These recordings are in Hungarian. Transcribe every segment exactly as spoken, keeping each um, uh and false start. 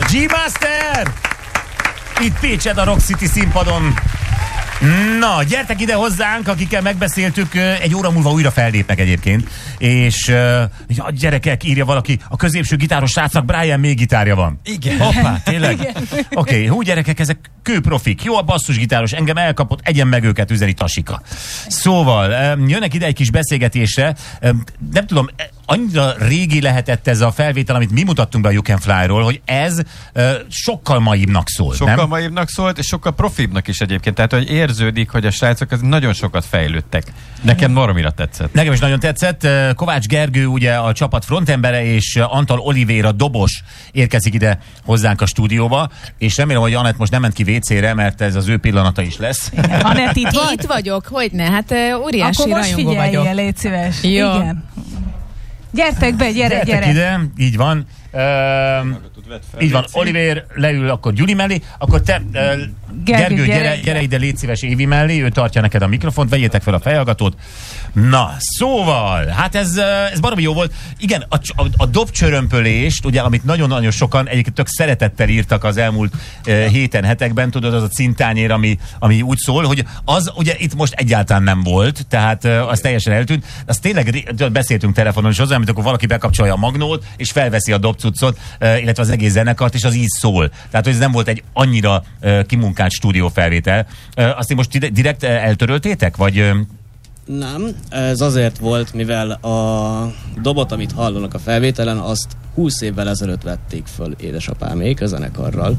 G-Master! Itt Pécsed a Rock City színpadon. Na, gyertek ide hozzánk, akikkel megbeszéltük, egy óra múlva újra fellépnek egyébként. És uh, gyerekek, írja valaki, a középső gitáros srácnak Brian May gitárja van. Igen. Hoppá, tényleg? Oké, okay, hú gyerekek, ezek kőprofik. Jó a basszusgitáros, engem elkapott, egyen meg őket, üzeni Tasika. Szóval, um, jönnek ide egy kis beszélgetésre. Um, nem tudom, annyira régi lehetett ez a felvétel, amit mi mutattunk be a You Can Fly-ról, hogy ez uh, sokkal maibbnak szólt, Sokkal nem? maibbnak szólt, és sokkal profibbnak is egyébként. Tehát, hogy érződik, hogy a srácok az nagyon sokat fejlődtek. Nekem baromira tetszett. Nekem is nagyon tetszett. Kovács Gergő, ugye a csapat frontembere, és Antal Olivéra dobos érkezik ide hozzánk a stúdióba, és remélem, hogy Anett most nem ment ki vécére, mert ez az ő pillanata is lesz. Anett, itt vagy? Itt vagyok, hogyne, hát óriási akkor most rajongó vagyok. figyeljél, légy szíves. Jó. Igen. Gyertek be, gyere, Gyertek gyere. ide, így van. Uh, így van, Oliver leül akkor Gyuri mellé, akkor te, uh, Gergő, Gergő gyere, gyere, gyere ide, légy szíves Évi mellé, ő tartja neked a mikrofont, vegyétek fel a fejhallgatót. Na, szóval, hát ez, ez baromi jó volt. Igen, a, a, a dobcsörömpölést, ugye, amit nagyon-nagyon sokan egyébként tök szeretettel írtak az elmúlt uh, héten, hetekben, tudod, az a cintányér, ami, ami úgy szól, hogy az ugye itt most egyáltalán nem volt, tehát uh, az teljesen eltűnt. Azt tényleg beszéltünk telefonon is hozzá, amit akkor valaki bekapcsolja a magnót, és felveszi a dobcuccot, uh, illetve az egész zenekart, és az így szól. Tehát, hogy ez nem volt egy annyira uh, kimunkált stúdiófelvétel. Uh, azt én most direkt uh, eltöröltétek, vagy... Uh, Nem, ez azért volt, mivel a dobot, amit hallanak a felvételen, azt húsz évvel ezelőtt vették föl édesapámék a zenekarral.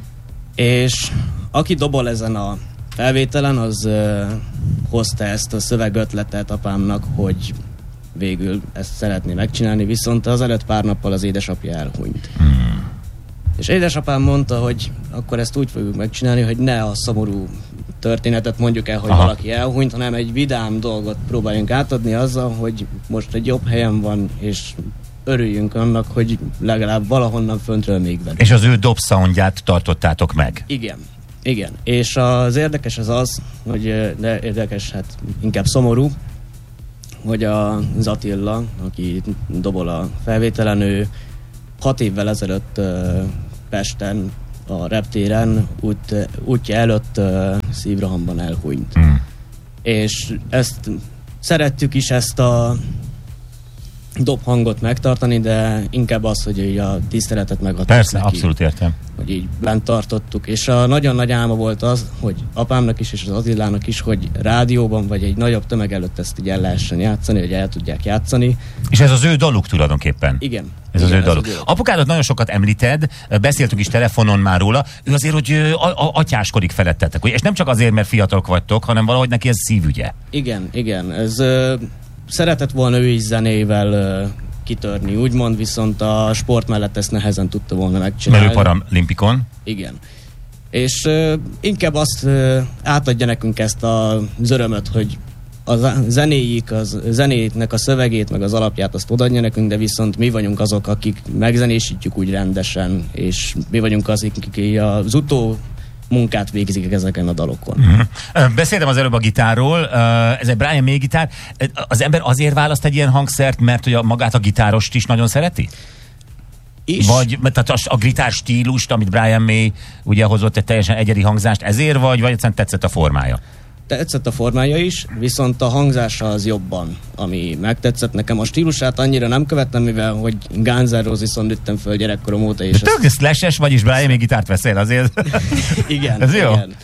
És aki dobol ezen a felvételen, az uh, hozta ezt a szövegötletet apámnak, hogy végül ezt szeretné megcsinálni, viszont az előtt pár nappal az édesapja elhunyt. Hmm. És édesapám mondta, hogy akkor ezt úgy fogjuk megcsinálni, hogy ne a szomorú történetet mondjuk el, hogy Aha. valaki elhunyt, hanem egy vidám dolgot próbáljunk átadni azzal, hogy most egy jobb helyen van, és örüljünk annak, hogy legalább valahonnan föntről még velünk. És az ő dobsoundját tartottátok meg? Igen. Igen. És az érdekes az az, hogy de érdekes, hát inkább szomorú, hogy az Attila, aki dobol a felvételen, ő hat évvel ezelőtt uh, Pesten, a reptéren út, útja előtt uh, szívrohamban elhunyt. Mm. És ezt szerettük is, ezt a dobhangot megtartani, de inkább az, hogy így a tiszteletet megadtuk Persze, neki, abszolút értem. hogy így bent tartottuk. És a nagyon nagy álma volt az, hogy apámnak is és az Attilának is, hogy rádióban vagy egy nagyobb tömeg előtt ezt így el lehessen játszani, hogy el tudják játszani. És ez az ő daluk tulajdonképpen? Igen. Ez igen, az ő ez daluk. Az ő. Apukádat nagyon sokat említed, beszéltünk is telefonon már róla, ő azért, hogy a, a, atyáskodik felettetek, és nem csak azért, mert fiatalok vagytok, hanem valahogy neki ez szívügye. Igen, igen. Ez ö, szeretett volna ő is zenével ö, kitörni, úgymond, viszont a sport mellett ezt nehezen tudta volna megcsinálni. Mert ő paralimpikon. Igen. És ö, inkább azt ö, átadja nekünk ezt az örömöt, hogy a zenéjük, az zenének a szövegét, meg az alapját azt odaadja nekünk, de viszont mi vagyunk azok, akik megzenésítjük úgy rendesen, és mi vagyunk azok, akik az utó munkát végzik ezeken a dalokon. Mm-hmm. Beszéltem az előbb a gitárról, ez egy Brian May gitár. Az ember azért választ egy ilyen hangszert, mert hogy a, magát a gitárost is nagyon szereti? Is. Vagy tehát a, a gitár stílust, amit Brian May ugye hozott egy teljesen egyedi hangzást, ezért vagy, vagy egyszerűen tetszett a formája? Tetszett a formája is, viszont a hangzása az jobban, ami megtetszett nekem. A stílusát annyira nem követtem, mivel hogy Guns N' Roses-on nőttem föl gyerekkorom óta. És tök ezt... Slash-es, vagyis Brian May gitárt veszel azért. Igen. Ez jó? Igen.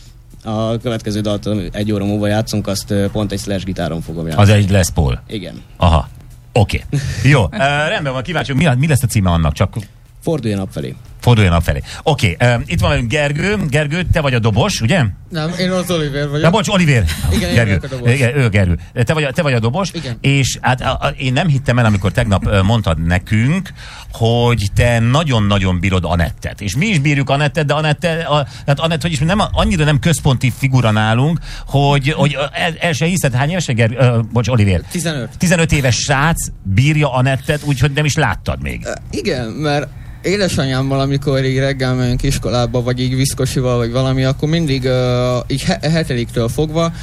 A következő dalt egy óra múlva játszunk, azt pont egy Slash gitáron fogom játszani. Az egy Les Paul? Igen. Aha. Oké. Okay. Jó. Uh, rendben van, kíváncsi, mi, mi lesz a címe annak? Csak... Forduljon nap felé. Forduljon nap felé. Oké, okay, uh, itt van Gergő. Gergő, te vagy a dobos, ugye? Nem, én az Oliver vagyok. Ja, bocs, Oliver. Igen, Gergő. én vagyok a dobos. Igen, ő Gergő. Te vagy, a, te vagy a dobos. Igen. És hát a, a, én nem hittem el, amikor tegnap mondtad nekünk, hogy te nagyon-nagyon bírod Anettet. És mi is bírjuk Anettet, de Anette, a, tehát Anett, hogy is nem, annyira nem központi figura nálunk, hogy, hogy el, el se hiszed, hány éves Gergő? Uh, bocs, Oliver. tizenöt. tizenöt éves srác bírja Anettet, úgyhogy nem is láttad még. Uh, igen, mert édesanyámmal, amikor így reggel megyünk iskolába, vagy így viszkosival, vagy valami, akkor mindig uh, így he- hetediktől fogva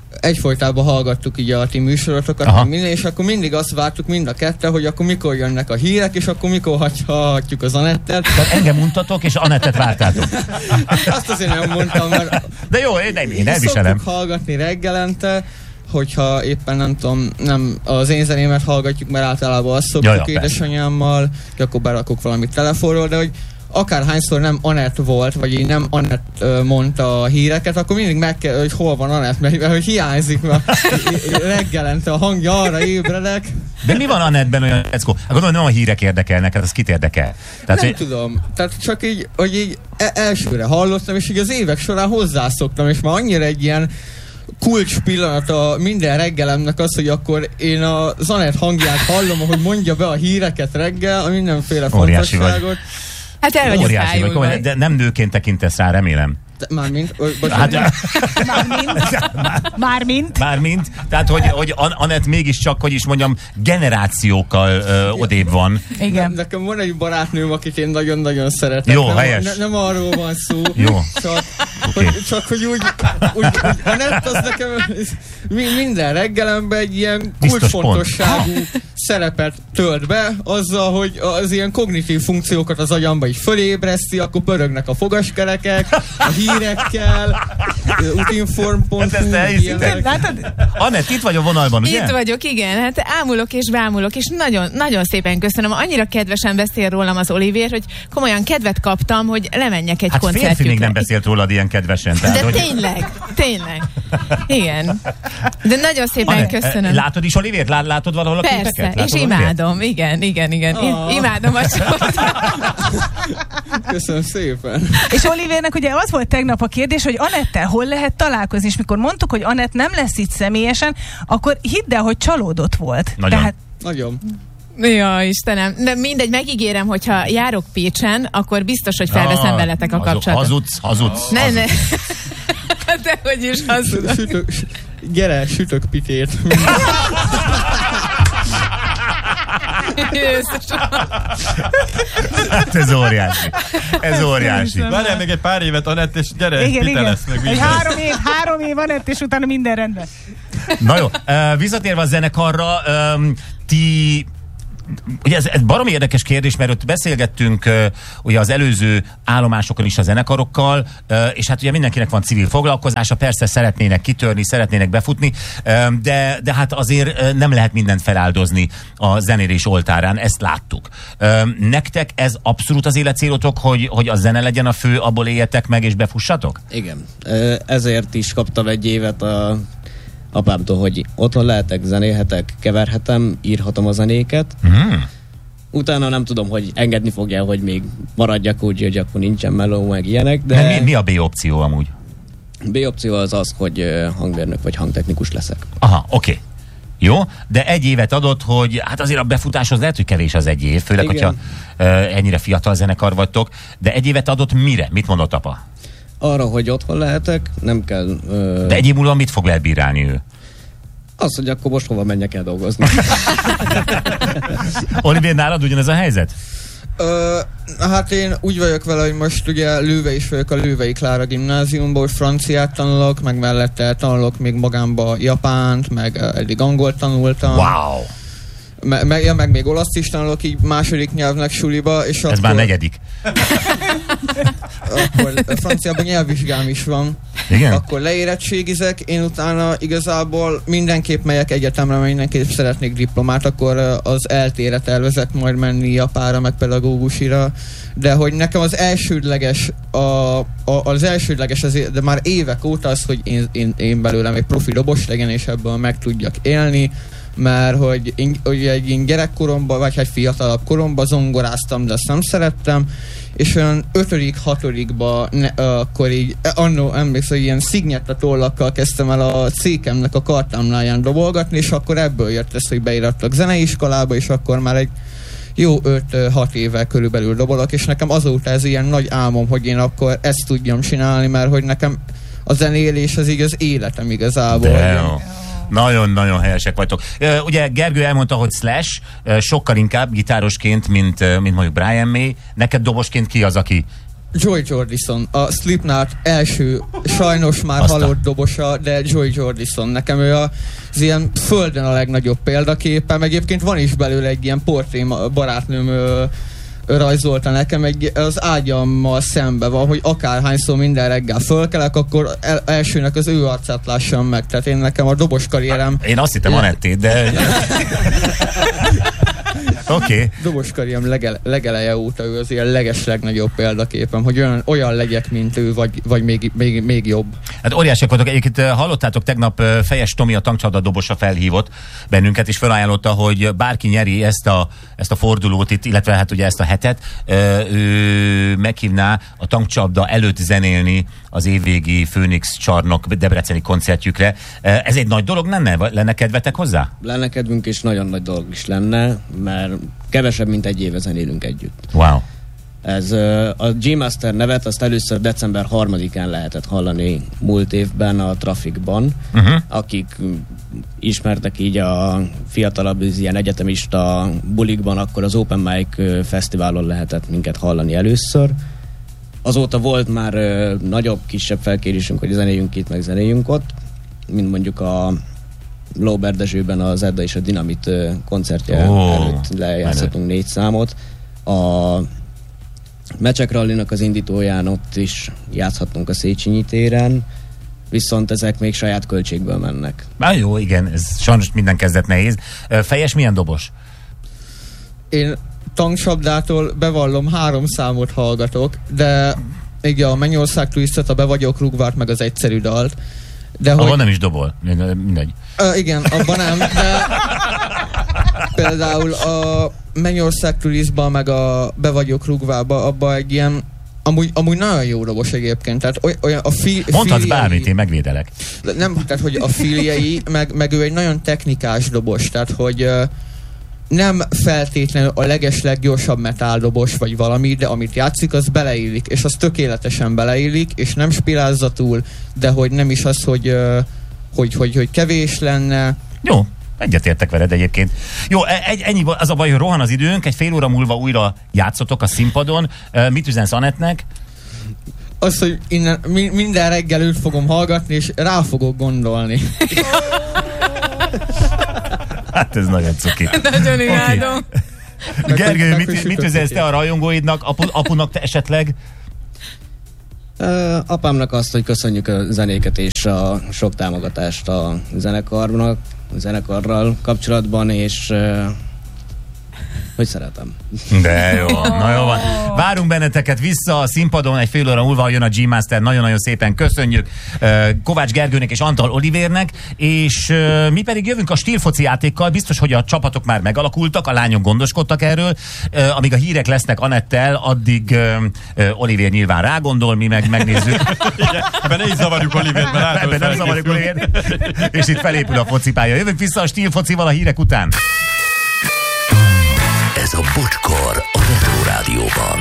egyfolytában hallgattuk így a ti műsorotokat, minden, és akkor mindig azt vártuk mind a ketten, hogy akkor mikor jönnek a hírek, és akkor mikor hallhatjuk az Anettet. Tehát engem mondtatok, és Anettet vártátok. Azt azért nem mondtam, mert... De jó, én, én, én elviselem. Szoktuk hallgatni reggelente, hogyha éppen nem tudom, nem az én zenémet hallgatjuk, mert általában azt szoktuk ja, ja, édesanyámmal, akkor berakok valamit telefonról, de hogy akárhányszor nem Anett volt, vagy így nem Anett uh, mondta a híreket, akkor mindig meg kell, hogy hol van Anett, mert, mert hogy hiányzik, mert reggelente a hangja, arra ébredek. De mi van Anettben olyan eckó? Hát gondolom, nem a hírek érdekelnek, hát az kit érdekel? Tehát, nem hogy... tudom, tehát csak így, hogy így elsőre hallottam, és így az évek során hozzászoktam, és már annyira egy ilyen kulcs pillanata minden reggelemnek az, hogy akkor én a Anett hangját hallom, hogy mondja be a híreket reggel, a mindenféle fontosságot. Hát el vagyok óriási vagy, komoly, de nem nőként tekintesz rá, remélem. Mármint? Hát, Mármint? Mármint? Mármint. Tehát, hogy, hogy Anett mégiscsak, hogy is mondjam, generációkkal ö, odébb van. Igen. Nekem van egy barátnőm, akit én nagyon-nagyon szeretek. Jó, nem, helyes. ne, nem arról van szó. Jó. Csak, okay. hogy, csak hogy úgy, úgy, úgy Anett az nekem minden reggelemben egy ilyen kulcsfontosságú szerepet tölt be, azzal, hogy az ilyen kognitív funkciókat az agyamba így fölébreszti, akkor pörögnek a fogaskerekek, a hírekkel, utinform pont hu, Anett, itt vagy a vonalban, ugye? Itt vagyok, igen. Hát ámulok és bámulok, és nagyon, nagyon szépen köszönöm. Annyira kedvesen beszél rólam az Olivér, hogy komolyan kedvet kaptam, hogy lemenjek egy hát koncertjükre. Hát férfi még nem beszélt rólad ilyen kedvesen. Tehát, de hogy... tényleg, tényleg. Igen. De nagyon szépen Anett, köszönöm. Látod is Olivért? Látod valahol a képeket? Persze, Látod és imádom. Olivért? Igen, igen, igen. Oh. Imádom a csoport. Köszönöm szépen. És Olivérnek ugye az volt tegnap a kérdés, hogy Anettel hol lehet találkozni, és mikor mondtuk, hogy Anett nem lesz itt személyesen, akkor hidd el, hogy csalódott volt. Nagyon. Tehát... Nagyon. Ja, Istenem. De mindegy, megígérem, hogyha járok Pécsen, akkor biztos, hogy felveszem ah, veletek a kapcsolatot. Hazudsz, hazudsz. Ne, hazudsz. ne. De hogy is hazudsz. Sütök, gyere, sütök pitét. Hát ez óriási. Ez óriási. Várjál még egy pár évet, Anett, és gyere, igen, pite igen. lesz meg. Egy három év, három év Anett, és utána minden rendben. Na jó, uh, visszatérve a zenekarra, um, ti... Ugye ez, ez baromi érdekes kérdés, mert ott beszélgettünk uh, ugye az előző állomásokon is a zenekarokkal, uh, és hát ugye mindenkinek van civil foglalkozása, persze szeretnének kitörni, szeretnének befutni, uh, de, de hát azért uh, nem lehet mindent feláldozni a zenélés oltárán, ezt láttuk. Uh, nektek ez abszolút az életcélotok, hogy, hogy a zene legyen a fő, abból éljetek meg és befussatok? Igen. Ezért is kaptam egy évet a apámtól, hogy otthon lehetek, zenélhetek, keverhetem, írhatom a zenéket. Mm. Utána nem tudom, hogy engedni fogja, hogy még maradjak úgy, hogy akkor nincsen meló, meg ilyenek, de... Mi, mi a B opció amúgy? B opció az az, hogy hangmérnök vagy hangtechnikus leszek. Aha, oké. Okay. Jó, de egy évet adott, hogy hát azért a befutáshoz lehet, hogy kevés az egy év, főleg, igen, hogyha uh, ennyire fiatal zenekar vagytok, de egy évet adott mire? Mit mondott apa? Arra, hogy otthon lehetek, nem kell... Ö... De egy év múlva mit fog elbírálni ő? Az, hogy akkor most hova menjek el dolgozni. Olivér, nálad ugyanez a helyzet? Ö, hát én úgy vagyok vele, hogy most ugye lőve is vagyok a Lővei Klára gimnáziumból, hogy franciát tanulok, meg mellette tanulok még magámba japánt, meg eddig angolt tanultam. Wow! Me- meg, ja, meg még olasz is tanulok így második nyelvnek suliba, és ez akkor... már negyedik. Akkor franciában nyelvvizsgám is van. Igen? Akkor leérettségizek, én utána igazából mindenképp megyek egyetemre, mert mindenképp szeretnék diplomát, akkor az eltére tervezek majd menni Japánra, meg pedagógusira, de hogy nekem az elsődleges, a, a, az elsődleges, az, de már évek óta az, hogy én, én, én belőlem egy profi dobos legyen, és ebből meg tudjak élni, mert hogy én, ugye egy én gyerekkoromban, vagy egy fiatalabb koromban zongoráztam, de azt nem szerettem, és olyan ötödik, hatodikban akkor így, annó emlékszem, hogy ilyen szignetta tollakkal kezdtem el a cékemnek a kartámláján dobolgatni, és akkor ebből jött ez, hogy beirattak zeneiskolába, és akkor már egy jó öt-hat éve körülbelül dobolok, és nekem azóta ez ilyen nagy álmom, hogy én akkor ezt tudjam csinálni, mert hogy nekem a zenélés az így az életem igazából. De jó. Nagyon-nagyon helyesek vagytok. Uh, ugye Gergő elmondta, hogy Slash uh, sokkal inkább gitárosként, mint, uh, mint mondjuk Brian May. Neked dobosként ki az, aki Joy Jordison, a Slipknot első, sajnos már Aztán. halott dobosa, de Joy Jordison. Nekem ő az ilyen földön a legnagyobb példaképe, meg egyébként van is belőle egy ilyen portrém, barátnőm ö, ö, rajzolta nekem, egy, az ágyammal szembe van, hogy akárhányszor minden reggel fölkelek, akkor el, elsőnek az ő arcát lássam meg. Tehát én nekem a dobos karrierem... Én azt hittem Anettét, de... Oké. Okay. Dobos karrierem legele, legeleje óta ő az ilyen leges legnagyobb példaképem, hogy olyan, olyan legyek, mint ő, vagy, vagy még, még, még jobb. Hát óriásiak voltak. Egyébként hallottátok, tegnap Fejes Tomi, a tankcsapda dobosa felhívott bennünket, és felajánlotta, hogy bárki nyeri ezt a, ezt a fordulót itt, illetve hát ugye ezt a hetet, ő meghívná a tankcsapda előtt zenélni az évvégi Főnix csarnok debreceni koncertjükre. Ez egy nagy dolog lenne? Lenne kedvetek hozzá? Lenne kedvünk, és nagyon nagy dolog is lenne, mert kevesebb, mint egy éve zenélünk együtt. Wow. Ez a G-Master nevet azt először december harmadikán lehetett hallani múlt évben a Trafficban, uh-huh. akik ismertek így a fiatalabb ilyen egyetemista bulikban, akkor az Open Mic Fesztiválon lehetett minket hallani először. Azóta volt már nagyobb, kisebb felkérésünk, hogy zenéljünk itt, meg zenéljünk ott, mint mondjuk a Lóber Dezsőben az Edda és a Dinamit koncertje oh, előtt lejátszhatunk négy számot. A Mecsek Rallinak az indítóján ott is játszhatunk a Széchenyi téren, viszont ezek még saját költségből mennek. Á, jó, igen, ez sajnos minden kezdet nehéz. Fejes, milyen dobos? Én tankcsapdától bevallom, három számot hallgatok, de igen, a Mennyország Twistet, a Be vagyok rúgvárt, meg az egyszerű dalt. De abban hogy... nem is dobol, mindegy. Ö, igen, abban nem, de például a Mennyország Twistban, meg a Be vagyok rúgvárba, abban egy ilyen amúgy, amúgy nagyon jó dobos egyébként, tehát olyan a fi, mondhatsz filiai, bármit, én megvédelek. Nem, tehát hogy a filiai, meg, meg ő egy nagyon technikás dobos, tehát hogy uh, nem feltétlenül a legesleggyorsabb metáldobos vagy valami, de amit játszik, az beleillik, és az tökéletesen beleillik, és nem spirázzatul, de hogy nem is az, hogy, uh, hogy, hogy, hogy kevés lenne. Jó, egyetértek veled egyébként. Jó, egy, ennyi, az a baj, hogy rohan az időnk, egy fél óra múlva újra játszotok a színpadon. Mit üzensz Anettnek? Az, hogy innen mi, minden reggel őt fogom hallgatni, és rá fogok gondolni. Hát ez nagyon cuki. Nagyon imádom. Okay. Gergő, mit, mit üzensz te a rajongóidnak, apu, apunak te esetleg? Uh, apámnak azt, hogy köszönjük a zenéket és a sok támogatást a zenekarnak, a zenekarral kapcsolatban, és uh, hogy szeretem. De jó, na jó van. Várunk benneteket vissza a színpadon, egy fél óra múlva jön a G-Master, nagyon-nagyon szépen köszönjük Kovács Gergőnek és Antal Olivérnek, és mi pedig jövünk a stílfoci játékkal, biztos, hogy a csapatok már megalakultak, a lányok gondoskodtak erről, amíg a hírek lesznek Anettel, addig Olivér nyilván rágondol, mi meg megnézzük. Ebben ne is zavarjuk Olivért, mert látom, Ebben nem zavarjuk Olivért, és itt felépül a focipálya. Jövünk vissza a stílfocival a hírek után. Ez a Bocskor a Retro Rádióban.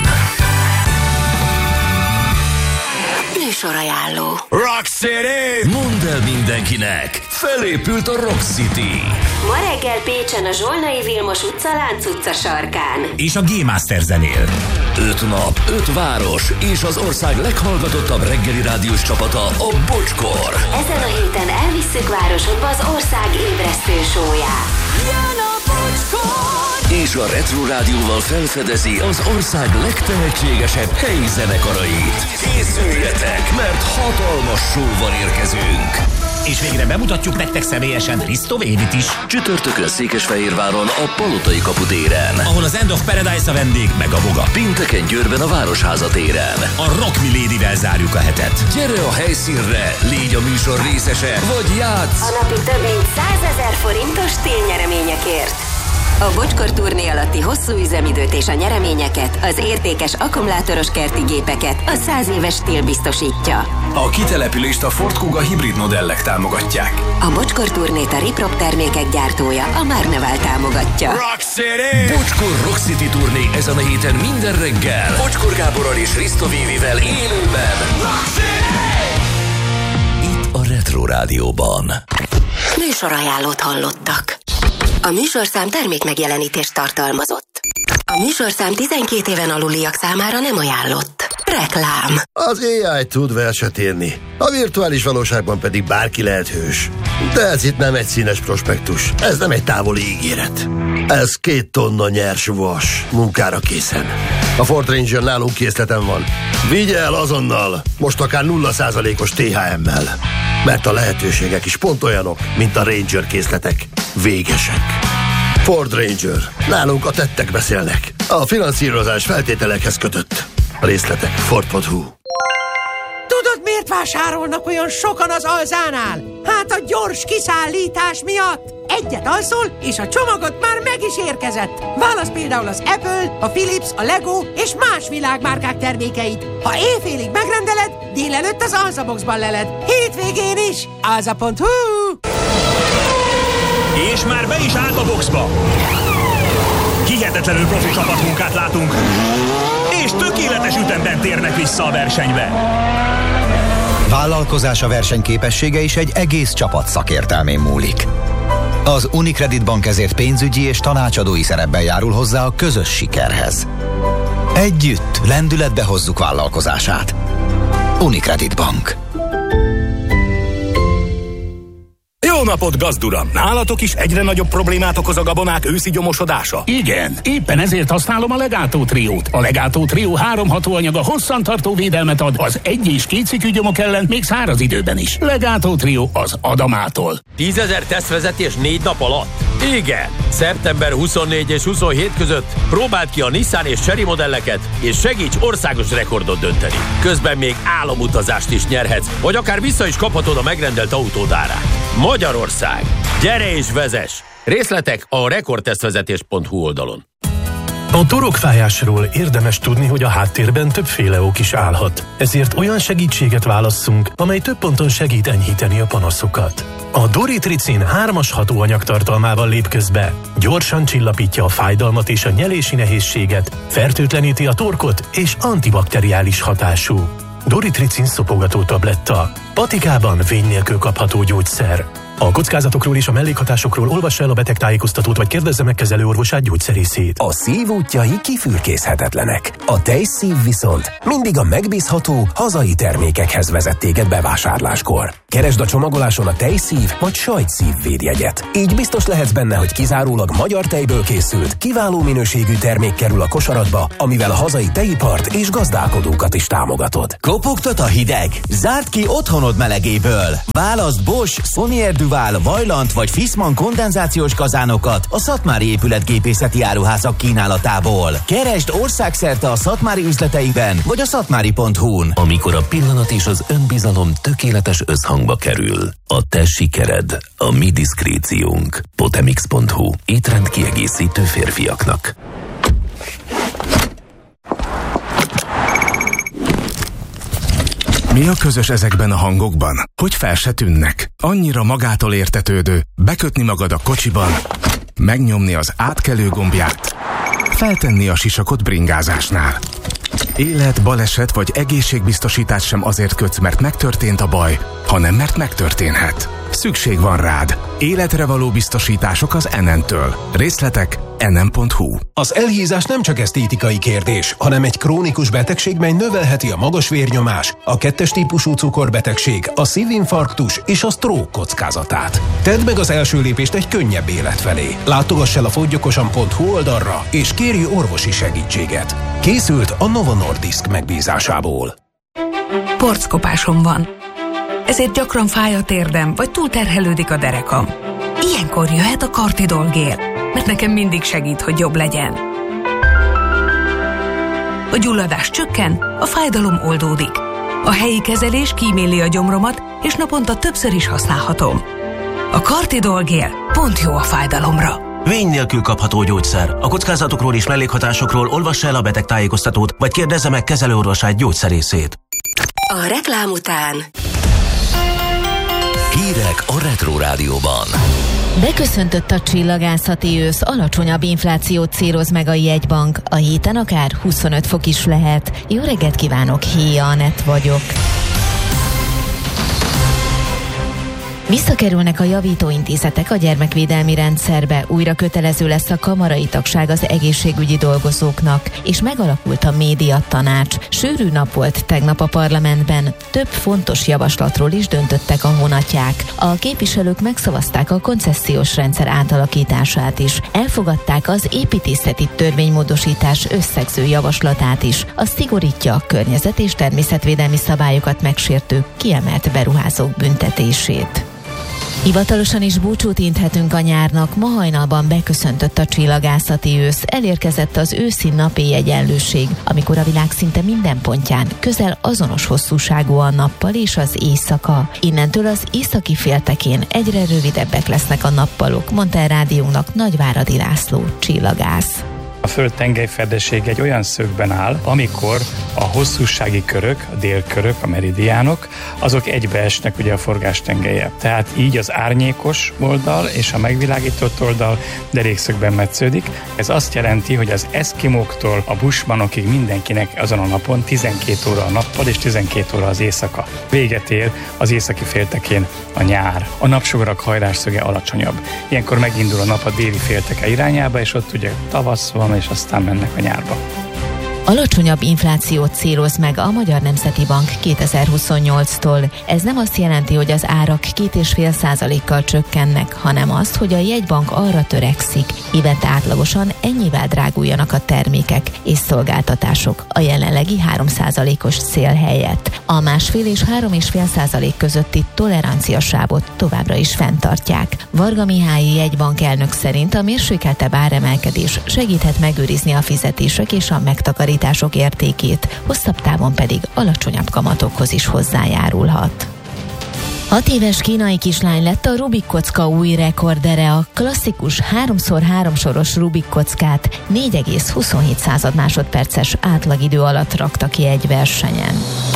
Műsorajánló. Rock City! Mondd el mindenkinek! Felépült a Rock City! Ma reggel Pécsen a Zsolnai Vilmos utca, Lánc utca sarkán. És a G-Master zenél. Öt nap, öt város és az ország leghallgatottabb reggeli rádiós csapata, a Bocskor. Ezen a héten elvisszük városodba az ország ébresztő sóját. Jön a Bocskor! És a Retro Rádióval felfedezi az ország legtehetségesebb helyi zenekarait. Készüljetek, mert hatalmas show-val érkezünk. És végre bemutatjuk nektek személyesen Risto Védit is. Csütörtökön Székesfehérváron a Palotai kaputéren, ahol az End of Paradise a vendég, meg a Voga. Pénteken Győrben a Városháza téren. A Rock Milady-vel zárjuk a hetet. Gyere a helyszínre, légy a műsor részese, vagy játsz! A napi több mint százezer forintos télnyereményekért. A Bocskor turné alatti hosszú üzemidőt és a nyereményeket, az értékes akkumulátoros kerti gépeket a száz éves stíl biztosítja. A kitelepülést a Ford Kuga hibrid modellek támogatják. A Bocskor turnét a Riprop termékek gyártója, a Márneval támogatja. Rock City! Bocskor Rock City turné ezen a héten minden reggel. Bocskor Gáborral és Risto Vévivel élőben. Rock City! Itt a Retro Rádióban. Műsorajánlót hallottak. A műsorszám termékmegjelenítést tartalmazott. A műsorszám tizenkét éven aluliak számára nem ajánlott. Reklám. Az á i tud verset írni, a virtuális valóságban pedig bárki lehet hős. De ez itt nem egy színes prospektus, ez nem egy távoli ígéret. Ez két tonna nyers vas, munkára készen. A Ford Ranger nálunk készleten van. Vigye el azonnal, most akár nulla százalékos té há emmel. Mert a lehetőségek is pont olyanok, mint a Ranger készletek. Végesek. Ford Ranger. Nálunk a tettek beszélnek. A finanszírozás feltételekhez kötött. A részletek ford pont hu. Tudod, miért vásárolnak olyan sokan az Alzánál? Hát a gyors kiszállítás miatt. Egyet alszol, és a csomagot már meg is érkezett. Válasz például az Apple, a Philips, a Lego és más világmárkák termékeit. Ha éjfélig megrendeled, délelőtt az Alzaboxban leled. Hétvégén is. alza pont hu. És már be is állt a boxba. Hihetetlenül profi csapatmunkát látunk, és tökéletes ütemben térnek vissza a versenybe. Vállalkozása versenyképessége is egy egész csapat szakértelmén múlik. Az Unicredit Bank ezért pénzügyi és tanácsadói szerepben járul hozzá a közös sikerhez. Együtt lendületbe hozzuk vállalkozását. Unicredit Bank. Jó napot, gazduram! Nálatok is egyre nagyobb problémát okoz a gabonák őszi gyomosodása? Igen, éppen ezért használom a Legato Triót. A Legato Trió három hatóanyaga hosszantartó védelmet ad az egy és két cikű gyomok ellen, még száraz időben is. Legato Trió az Adamától. tízezer tesztvezetés négy nap alatt? Igen! szeptember huszonnégy és huszonhét között próbáld ki a Nissan és Chery modelleket, és segíts országos rekordot dönteni. Közben még álomutazást is nyerhetsz, vagy akár vissza is kaphatod a megrendelt autód árát. Magyarország. Gyere és vezess! Részletek a rekordtesztvezetés pont hu oldalon. A torokfájásról érdemes tudni, hogy a háttérben többféle ok is állhat. Ezért olyan segítséget válasszunk, amely több ponton segít enyhíteni a panaszokat. A Doritricin hármas hatóanyag tartalmával lép közbe. Gyorsan csillapítja a fájdalmat és a nyelési nehézséget, fertőtleníti a torkot és antibakteriális hatású. Doritricin szopogató tabletta. Patikában vény nélkül kapható gyógyszer. A kockázatokról és a mellékhatásokról olvassa el a betegtájékoztatót, vagy kérdezze meg kezelőorvosát, gyógyszerészét. A szív útjai kifürkészhetetlenek. A tejszív viszont mindig a megbízható, hazai termékekhez vezet téged bevásárláskor. Keresd a csomagoláson a tejszív vagy sajtszív védjegyet. Így biztos lehetsz benne, hogy kizárólag magyar tejből készült, kiváló minőségű termék kerül a kosaradba, amivel a hazai tejipart és gazdálkodókat is támogatod. Kopogtat a hideg? Zárd ki otthonod melegéből. Válaszd Bosch, Sonier Duval, Vaillant vagy Fissmann kondenzációs kazánokat a Szatmári épületgépészeti áruházak kínálatából. Keresd országszerte a Szatmári üzleteiben vagy a szatmári pont hu-n. Amikor a pillanat és az önbizalom tökéletes összhangba kerül, a te sikered, a mi diszkréciónk. Potemix pont hu. Étrend kiegészítő férfiaknak. Mi a közös ezekben a hangokban? Hogy fel se tűnnek? Annyira magától értetődő, bekötni magad a kocsiban, megnyomni az átkelő gombját, feltenni a sisakot bringázásnál. Élet, baleset vagy egészségbiztosítás sem azért kötsz, mert megtörtént a baj, hanem mert megtörténhet. Szükség van rád. Életre való biztosítások az en en-től. Részletek en en pont hu. Az elhízás nem csak esztétikai kérdés, hanem egy krónikus betegség, mely növelheti a magas vérnyomás, a kettes típusú cukorbetegség, a szívinfarktus és a stroke kockázatát. Tedd meg az első lépést egy könnyebb élet felé. Látogass el a fogyjokosan pont hu oldalra, és kérj orvosi segítséget. Készült a Novo Nordisk megbízásából. Porckopásom van. Ezért gyakran fáj a térdem, vagy túlterhelődik a derekam. Ilyenkor jöhet a Cartidol-gél, mert nekem mindig segít, hogy jobb legyen. A gyulladás csökken, a fájdalom oldódik. A helyi kezelés kíméli a gyomromat, és naponta többször is használhatom. A Cartidol-gél pont jó a fájdalomra. Vény nélkül kapható gyógyszer. A kockázatokról és mellékhatásokról olvassa el a betegtájékoztatót, vagy kérdezze meg kezelőorvosát, gyógyszerészét. A reklám után hírek a Retro Rádióban. Beköszöntött a csillagászati ősz, alacsonyabb inflációt céloz meg a jegybank. A héten akár huszonöt fok is lehet. Jó reggelt kívánok, Héja Anett vagyok. Visszakerülnek a javítóintézetek a gyermekvédelmi rendszerbe, újra kötelező lesz a kamarai tagság az egészségügyi dolgozóknak, és megalakult a médiatanács. Sűrű nap volt tegnap a parlamentben, több fontos javaslatról is döntöttek a honatják. A képviselők megszavazták a koncesziós rendszer átalakítását is, elfogadták az építészeti törvénymódosítás összegző javaslatát is, az szigorítja a környezet és természetvédelmi szabályokat megsértő kiemelt beruházók büntetését. Hivatalosan is búcsút inthetünk a nyárnak, ma hajnalban beköszöntött a csillagászati ősz, elérkezett az őszi napi egyenlőség, amikor a világ szinte minden pontján közel azonos hosszúságú a nappal és az éjszaka. Innentől az északi féltekén egyre rövidebbek lesznek a nappalok, mondta el rádiónak Nagyváradi László, csillagász. A Föld tengelyfedeség egy olyan szögben áll, amikor a hosszúsági körök, a délkörök, a meridiánok, azok egybeesnek ugye a forgástengelye. Tehát így az árnyékos oldal és a megvilágított oldal derékszögben metsződik. Ez azt jelenti, hogy az eszkimóktól a bushmanokig mindenkinek azon a napon tizenkét óra a nappal és tizenkét óra az éjszaka. Véget ér az északi féltekén a nyár. A napsugarak hajlásszöge alacsonyabb. Ilyenkor megindul a nap a déli félteke irányába, és ott ugye tavasz van, és aztán mennek a nyárba. Alacsonyabb inflációt céloz meg a Magyar Nemzeti Bank kétezer-huszonnyolctól. Ez nem azt jelenti, hogy az árak két és fél százalékkal csökkennek, hanem azt, hogy a jegybank arra törekszik, évente átlagosan ennyivel dráguljanak a termékek és szolgáltatások a jelenlegi három százalékos cél helyett. A másfél és három és fél százalék közötti toleranciasávot továbbra is fenntartják. Varga Mihályi jegybank elnök szerint a mérsékeltebb áremelkedés segíthet megőrizni a fizetések és a megtakarítások értékét, hosszabb távon pedig alacsonyabb kamatokhoz is hozzájárulhat. Hat éves kínai kislány lett a Rubik kocka új rekordere. A klasszikus három szor három soros Rubik kockát négy egész huszonhét másodperces átlagidő alatt rakta ki egy versenyen.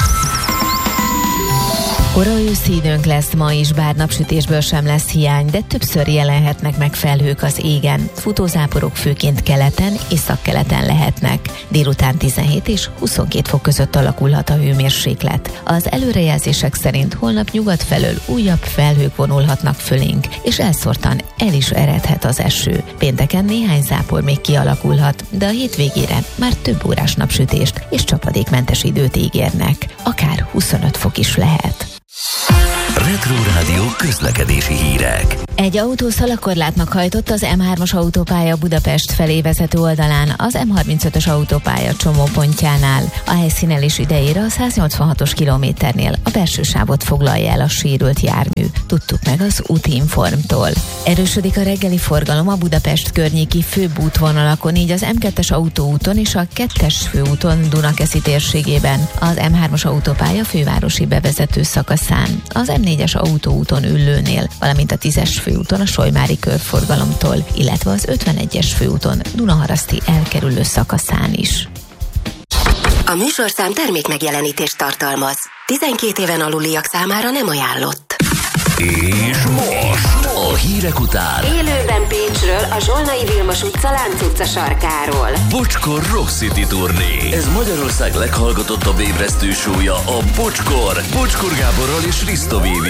Kora őszi időnk lesz ma is, bár napsütésből sem lesz hiány, de többször jelenhetnek meg felhők az égen. Futózáporok főként keleten, északkeleten lehetnek. Délután tizenhét és huszonkét fok között alakulhat a hőmérséklet. Az előrejelzések szerint holnap nyugat felől újabb felhők vonulhatnak fölénk, és elszórtan el is eredhet az eső. Pénteken néhány zápor még kialakulhat, de a hétvégére már több órás napsütést és csapadékmentes időt ígérnek. Akár huszonöt fok is lehet. Retro Rádió közlekedési hírek. Egy autó szalagkorlátnak hajtott az em hármas autópálya Budapest felé vezető oldalán, az em harmincötös autópálya csomópontjánál. A helyszínelés idejére a száznyolcvanhatos kilométernél a belső sávot foglalja el a sérült jármű. Tudtuk meg az Útinformtól. Erősödik a reggeli forgalom a Budapest környéki főbb útvonalakon, így az em kettes autóúton és a kettes főúton Dunakeszi térségében, az em hármas autópálya fővárosi bevezető szakaszán, az em négyes autóúton Üllőnél, valamint a tízes főúton a Solymári körforgalomtól, illetve az ötvenegyes főúton Dunaharaszti elkerülő szakaszán is. A műsorszám termék megjelenítést tartalmaz. tizenkét éven aluliak számára nem ajánlott. És most a hírek után Élőben Pécsről, a Zsolnai Vilmos utca Lánc utca sarkáról. Bocskor Rock City turné. Ez Magyarország leghallgatottabb ébresztő show-ja, a Bocskor. Bocskor Gáborral és Risto Vivivel.